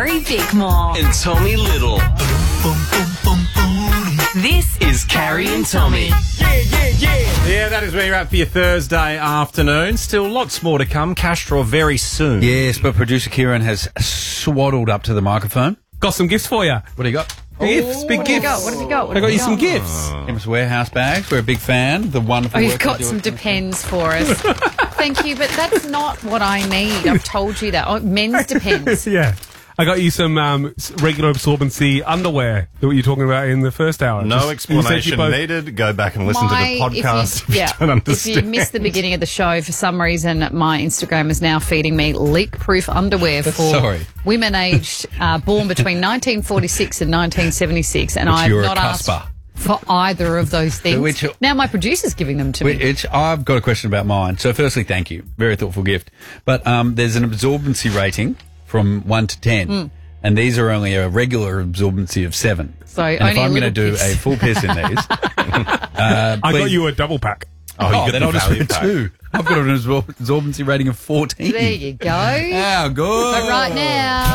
Carrie Bickmore. And Tommy Little. This is Carrie and Tommy. Yeah, that is where you're at for your Thursday afternoon. Still lots more to come. Castro very soon. Yes, but producer Kieran has swaddled up to the microphone. Got some gifts for you. What do you got? Gifts, big What have you gifts. got? What have you got? What I got have you some got? gifts. Chemist Warehouse bags. We're a big fan. The wonderful Oh, you've work got they do some at- Depends for us. Thank you, but that's not what I need. I've told you that. Oh, men's Depends. Yeah. I got you some regular absorbency underwear that you were talking about in the first hour. No Just- you said you explanation both- needed. Go back and listen to the podcast if you don't If understand. you missed the beginning of the show, for some reason, my Instagram is now feeding me leak-proof underwear for Sorry. women aged born between 1946 and 1976, and Which I've you're a not asked cusper. for either of those things. Which- now my producer's giving them to me. I've got a question about mine. So firstly, thank you. Very thoughtful gift. But there's an absorbency rating from 1 to 10. And these are only a regular absorbency of 7. So and only if I'm a going to little do piss. a full piss in these, I got you a double pack. Oh, you get then the I'll just value do pack. 2. I've got an absorbency rating of 14. There you go. How good. But right now...